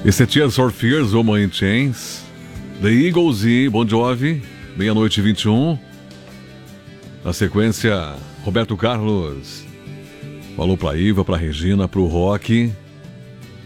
Esse é Tears for Fears, Woman in Chains, The Eagles e Bon Jovi, meia-noite e 21. Na sequência, Roberto Carlos falou pra Iva, pra Regina, pro Rock.